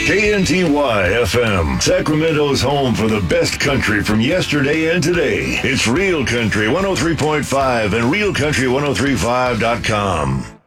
KNTY FM, Sacramento's home for the best country from yesterday and today. It's Real Country 103.5 and RealCountry1035.com.